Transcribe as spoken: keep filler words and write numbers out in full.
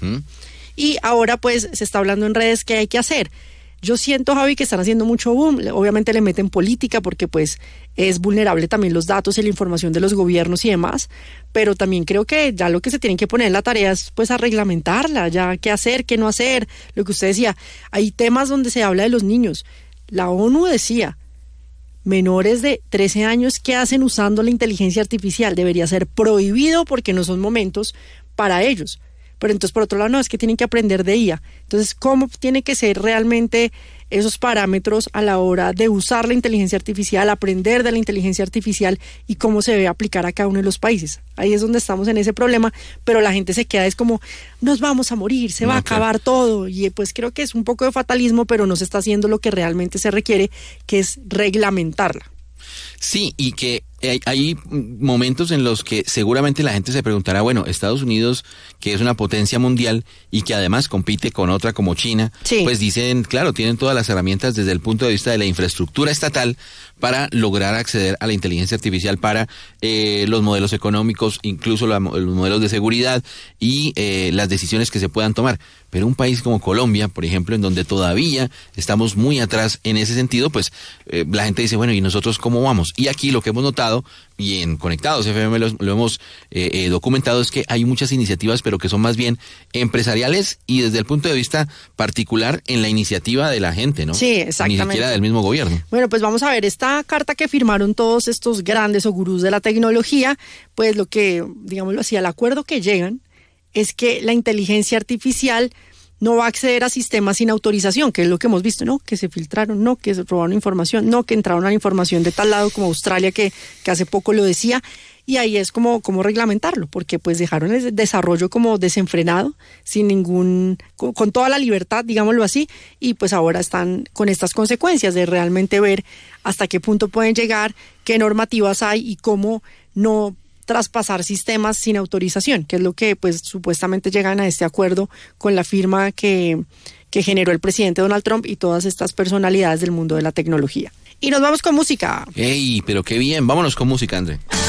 Uh-huh. Y ahora pues se está hablando en redes qué hay que hacer. Yo siento, Javi, que están haciendo mucho boom, obviamente le meten política porque pues es vulnerable también los datos y la información de los gobiernos y demás, pero también creo que ya lo que se tienen que poner en la tarea es pues a reglamentarla, ya qué hacer, qué no hacer, lo que usted decía, hay temas donde se habla de los niños. La ONU decía, menores de trece años que hacen usando la inteligencia artificial debería ser prohibido porque no son momentos para ellos. Pero entonces, por otro lado, no, es que tienen que aprender de I A. Entonces, ¿cómo tiene que ser realmente esos parámetros a la hora de usar la inteligencia artificial, aprender de la inteligencia artificial y cómo se debe aplicar a cada uno de los países? Ahí es donde estamos en ese problema, pero la gente se queda, es como, nos vamos a morir, se va a acabar todo. Y pues creo que es un poco de fatalismo, pero no se está haciendo lo que realmente se requiere, que es reglamentarla. Sí, y que hay, hay momentos en los que seguramente la gente se preguntará, bueno, Estados Unidos, que es una potencia mundial y que además compite con otra como China, sí. Pues dicen, claro, tienen todas las herramientas desde el punto de vista de la infraestructura estatal para lograr acceder a la inteligencia artificial para eh, los modelos económicos, incluso la, los modelos de seguridad y eh, las decisiones que se puedan tomar. Pero un país como Colombia, por ejemplo, en donde todavía estamos muy atrás en ese sentido, pues eh, la gente dice, bueno, ¿y nosotros cómo vamos? Y aquí lo que hemos notado, y en Conectados F M lo, lo hemos eh, eh, documentado, es que hay muchas iniciativas, pero que son más bien empresariales y desde el punto de vista particular en la iniciativa de la gente, ¿no? Sí, exactamente. Ni siquiera del mismo gobierno. Bueno, pues vamos a ver esta carta que firmaron todos estos grandes o gurús de la tecnología, pues lo que, digámoslo así, al acuerdo que llegan es que la inteligencia artificial no va a acceder a sistemas sin autorización, que es lo que hemos visto, ¿no? Que se filtraron, no, que se robaron información, no, que entraron a la información de tal lado como Australia, que, que hace poco lo decía, y ahí es como, como reglamentarlo, porque pues dejaron el desarrollo como desenfrenado, sin ningún, con, con toda la libertad, digámoslo así, y pues ahora están con estas consecuencias de realmente ver hasta qué punto pueden llegar, qué normativas hay y cómo no traspasar sistemas sin autorización, que es lo que pues supuestamente llegan a este acuerdo con la firma que, que generó el presidente Donald Trump y todas estas personalidades del mundo de la tecnología. Y nos vamos con música. ¡Ey! Pero qué bien, vámonos con música, André.